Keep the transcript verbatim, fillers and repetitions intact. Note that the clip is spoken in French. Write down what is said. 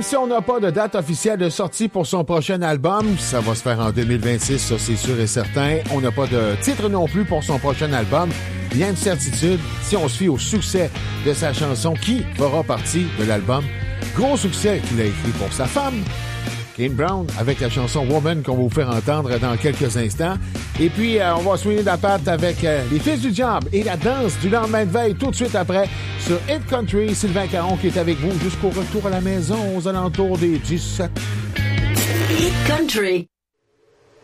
Si on n'a pas de date officielle de sortie pour son prochain album, ça va se faire en deux mille vingt-six, ça c'est sûr et certain. On n'a pas de titre non plus pour son prochain album. Il y a une certitude, si on se fie au succès de sa chanson qui fera partie de l'album. Gros succès qu'il a écrit pour sa femme, Kane Brown, avec la chanson Woman qu'on va vous faire entendre dans quelques instants. Et puis, euh, on va soigner la patte avec euh, les Fils du Diable et la danse du lendemain de veille tout de suite après sur Hit Country. Sylvain Caron qui est avec vous jusqu'au retour à la maison aux alentours des dix-sept. Hit Country.